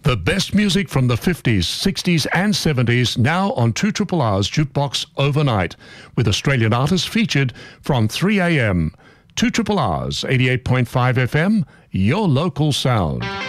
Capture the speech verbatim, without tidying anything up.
The best music from the fifties, sixties and seventies now on two R R R's Jukebox Overnight, with Australian artists featured from three a m. two R R R's eighty-eight point five F M, your local sound.